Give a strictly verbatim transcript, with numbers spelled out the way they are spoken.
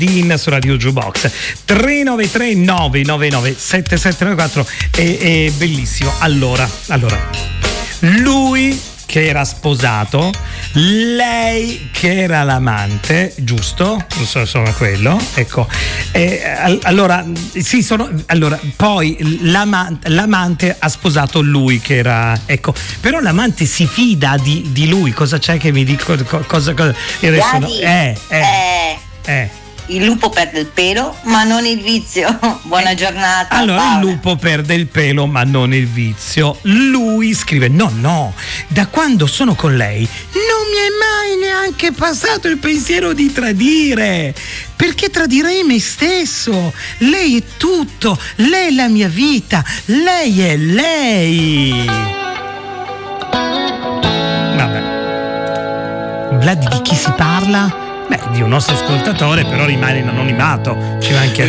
Din su Radio Jukebox. Tre nove tre nove nove nove sette sette nove quattro. È, è bellissimo. Allora, allora, lui che era sposato, lei che era l'amante, giusto? Insomma, quello, ecco. E, allora, sì, sono. Allora, poi l'amante, l'amante ha sposato lui che era, ecco. Però l'amante si fida di, di lui. Cosa c'è che mi dico? Cosa? cosa adesso no, eh, eh, eh. eh. Il lupo perde il pelo, ma non il vizio. Buona giornata. Allora, Paola. Il lupo perde il pelo, ma non il vizio. Lui scrive: no, no, da quando sono con lei non mi è mai neanche passato il pensiero di tradire. Perché tradirei me stesso? Lei è tutto, lei è la mia vita, lei è lei. Vabbè. Vlad, di chi si parla? Beh, di un nostro ascoltatore, però rimane in anonimato, ci mancherebbe.